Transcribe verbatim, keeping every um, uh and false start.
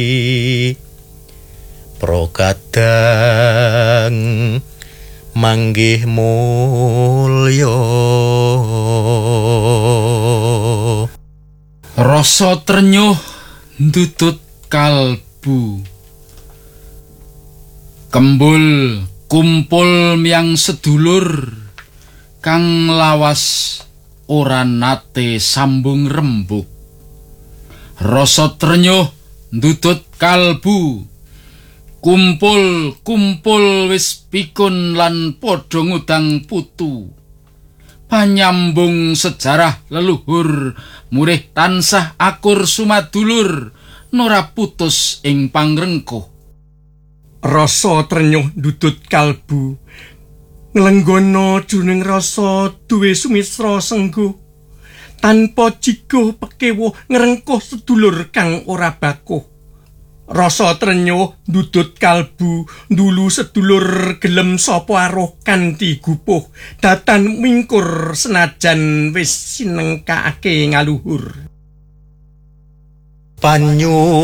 Prokadang manggih mulya. Rasa trenyuh ndutut kalbu. Kembul kumpul miyang sedulur kang lawas ora nate sambung rembug. Rasa trenyuh ndutut kalbu. Kumpul-kumpul wis pikun lan padha ngudang putu. Panyambung sejarah leluhur murih tansah akur sumadulur nora putus ing pangrengkuh. Rasa trenyuh ndudut kalbu nglenggono jroning rasa duwe sumisra sengguh tanpa jigo pekewo ngrengkuh sedulur kang ora bakuh. Rasa trenyuh ndudut kalbu ndulu sedulur gelem sapa aruh kanthi gupuh datan mingkur senajan wis sinengkake ngaluhur. Panyu